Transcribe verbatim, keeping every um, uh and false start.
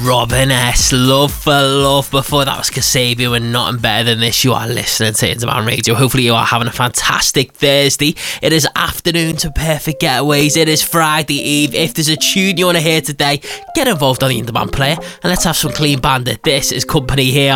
Robin S. Love for Love. Before that was Kasabian and Nothing Better Than This. You are listening to Interman Radio. Hopefully you are having a fantastic Thursday. It is afternoon to Perfect Getaways. It is Friday Eve. If there's a tune you want to hear today, get involved on the Interman player and let's have some clean bandit. This is Company here